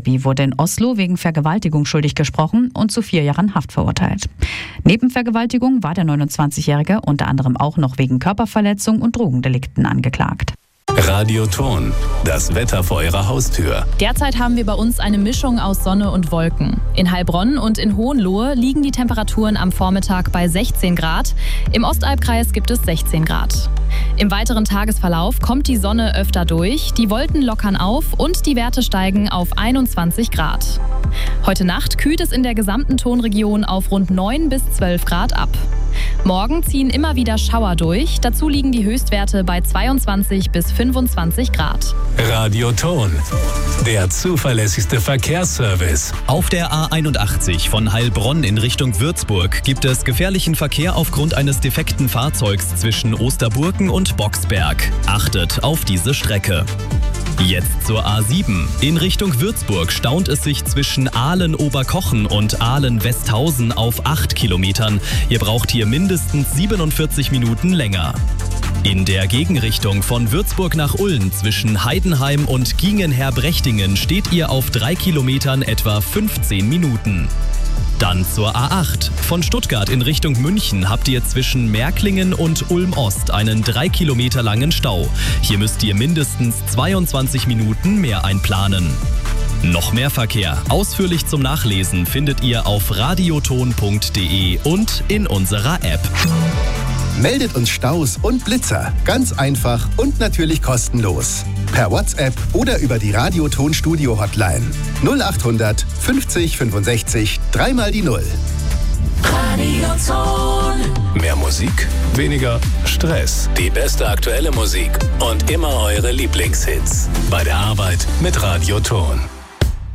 Nordby wurde in Oslo wegen Vergewaltigung schuldig gesprochen und zu 4 Jahren Haft verurteilt. Neben Vergewaltigung war der 29-Jährige unter anderem auch noch wegen Körperverletzung und Drogendelikten angeklagt. Radioton, das Wetter vor Ihrer Haustür. Derzeit haben wir bei uns eine Mischung aus Sonne und Wolken. In Heilbronn und in Hohenlohe liegen die Temperaturen am Vormittag bei 16 Grad. Im Ostalbkreis gibt es 16 Grad. Im weiteren Tagesverlauf kommt die Sonne öfter durch, die Wolken lockern auf und die Werte steigen auf 21 Grad. Heute Nacht kühlt es in der gesamten Tonregion auf rund 9 bis 12 Grad ab. Morgen ziehen immer wieder Schauer durch. Dazu liegen die Höchstwerte bei 22 bis 25 Grad. Radioton, der zuverlässigste Verkehrsservice. Auf der A81 von Heilbronn in Richtung Würzburg gibt es gefährlichen Verkehr aufgrund eines defekten Fahrzeugs zwischen Osterburken und Boxberg. Achtet auf diese Strecke. Jetzt zur A7. In Richtung Würzburg staunt es sich zwischen Ahlen-Oberkochen und Ahlen-Westhausen auf 8 Kilometern. Ihr braucht hier mindestens 47 Minuten länger. In der Gegenrichtung von Würzburg nach Ulm zwischen Heidenheim und Giengenher-Brechtingen steht ihr auf 3 Kilometern etwa 15 Minuten. Dann zur A8. Von Stuttgart in Richtung München habt ihr zwischen Märklingen und Ulm-Ost einen 3 Kilometer langen Stau. Hier müsst ihr mindestens 22 Minuten mehr einplanen. Noch mehr Verkehr, ausführlich zum Nachlesen, findet ihr auf radioton.de und in unserer App. Meldet uns Staus und Blitzer. Ganz einfach und natürlich kostenlos. Per WhatsApp oder über die Radioton-Studio-Hotline. 0800 50 65 3 die 0. Radioton. Mehr Musik, weniger Stress. Die beste aktuelle Musik und immer eure Lieblingshits. Bei der Arbeit mit Radioton.